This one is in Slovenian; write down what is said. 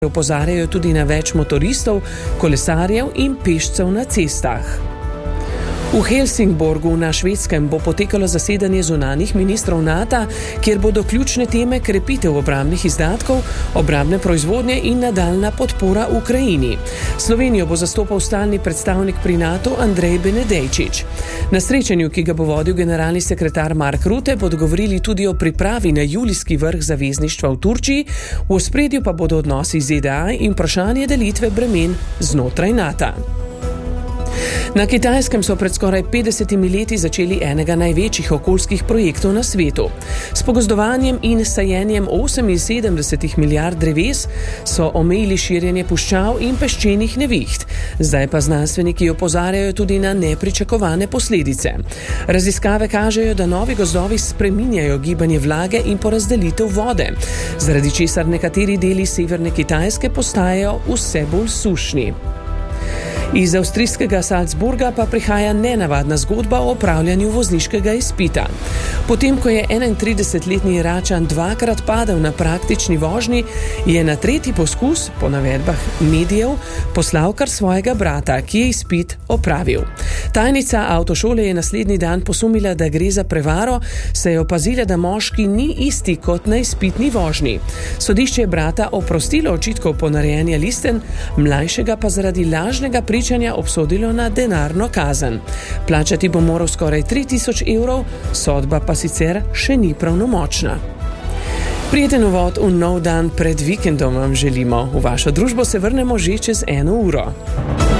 Opozarjajo tudi na več motoristov, kolesarjev in pešcev na cestah. V Helsingborgu na Švedskem bo potekalo zasedanje zunanjih ministrov NATO, kjer bodo ključne teme krepitev obrambnih izdatkov, obrambne proizvodnje in nadaljna podpora Ukrajini. Slovenijo bo zastopal stalni predstavnik pri NATO Andrej Benedejčič. Na srečanju, ki ga bo vodil generalni sekretar Mark Rutte, bodo govorili tudi o pripravi na julijski vrh zavezništva v Turčiji, v ospredju pa bodo odnosi z ZDA in vprašanje delitve bremen znotraj NATO. Na Kitajskem so pred skoraj 50 leti začeli enega največjih okoljskih projektov na svetu. S pogozdovanjem in sajenjem 78 milijard dreves so omejili širjenje puščav in peščenih neviht. Zdaj pa znanstveniki opozarjajo tudi na nepričakovane posledice. Raziskave kažejo, da novi gozdovi spreminjajo gibanje vlage in porazdelitev vode, zaradi česar nekateri deli severne Kitajske postajajo vse bolj sušni. Iz avstrijskega Salzburga pa prihaja nenavadna zgodba o opravljanju vozniškega izpita. Potem, ko je 31-letni Iračan dvakrat padel na praktični vožnji, je na tretji poskus, po navedbah medijev, poslal kar svojega brata, ki je izpit opravil. Tajnica avtošole je naslednji dan posumila, da gre za prevaro, saj je opazila, da moški ni isti kot na izpitni vožnji. Sodišče je brata oprostilo očitkov ponarejanja listen, mlajšega pa zaradi lažnega pričanja obsodilo na denarno kazen. Plačati bo moral skoraj 3000 evrov, sodba pa sicer še ni pravnomočna. Prijeten uvod v nov dan pred vikendom vam želimo. V vašo družbo se vrnemo že čez 1 uro.